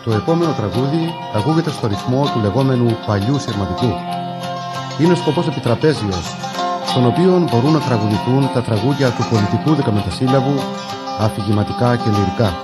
Το επόμενο τραγούδι ακούγεται στο ρυθμό του λεγόμενου παλιού σειρματικού. Είναι σκοπός επιτραπέζιος, στον οποίο μπορούν να τραγουδηθούν τα τραγούδια του πολιτικού δεκαμετασύλλαβου, αφηγηματικά και λυρικά.